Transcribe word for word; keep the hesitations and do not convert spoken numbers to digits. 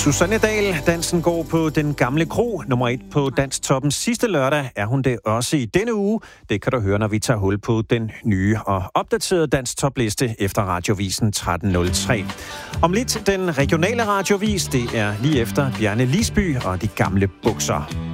Susanne Dahl, dansen går på Den Gamle Kro. Nummer et på Dansktoppens sidste lørdag er hun det også i denne uge. Det kan du høre, når vi tager hul på den nye og opdaterede Dansktopliste efter Radiovisen tretten nul tre. Om lidt den regionale radiovis, det er lige efter Bjarne Lisby og De Gamle Bukser.